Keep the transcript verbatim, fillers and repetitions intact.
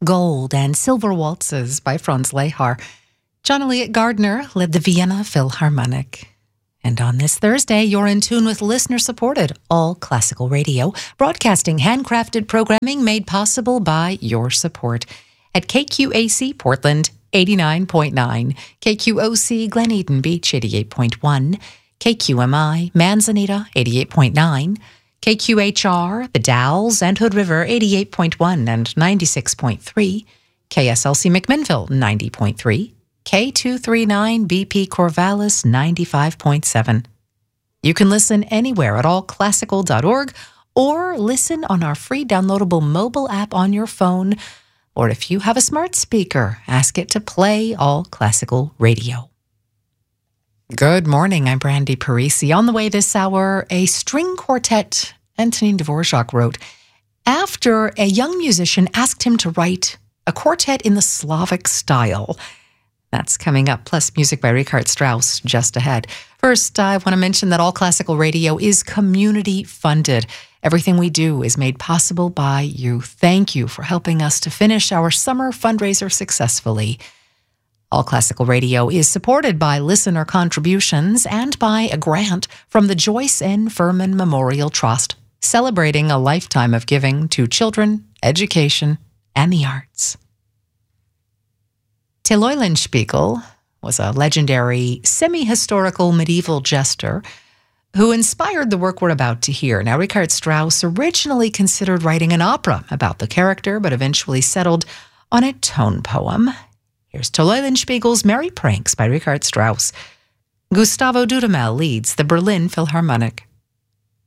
Gold and Silver Waltzes by Franz Lehar. John Elliott Gardner led the Vienna Philharmonic. And on this Thursday, you're in tune with listener-supported all classical radio, broadcasting handcrafted programming made possible by your support. At K Q A C Portland, eighty-nine point nine, K Q O C Glen Eden Beach, eighty-eight point one, K Q M I Manzanita, eighty-eight point nine, K Q H R, The Dalles and Hood River, eighty-eight point one and ninety-six point three, K S L C McMinnville, ninety point three, K two thirty-nine B P Corvallis, ninety-five point seven. You can listen anywhere at all classical dot org or listen on our free downloadable mobile app on your phone, or if you have a smart speaker, ask it to play All Classical Radio. Good morning, I'm Brandy Parisi. On the way this hour, a string quartet Antonin Dvorak wrote after a young musician asked him to write a quartet in the Slavic style. That's coming up, plus music by Richard Strauss just ahead. First, I want to mention that All Classical Radio is community funded. Everything we do is made possible by you. Thank you for helping us to finish our summer fundraiser successfully. All Classical Radio is supported by listener contributions and by a grant from the Joyce N. Furman Memorial Trust, celebrating a lifetime of giving to children, education, and the arts. Till Eulenspiegel was a legendary, semi-historical medieval jester who inspired the work we're about to hear. Now, Richard Strauss originally considered writing an opera about the character, but eventually settled on a tone poem. Here's Till Eulenspiegel's Merry Pranks by Richard Strauss. Gustavo Dudamel leads the Berlin Philharmonic.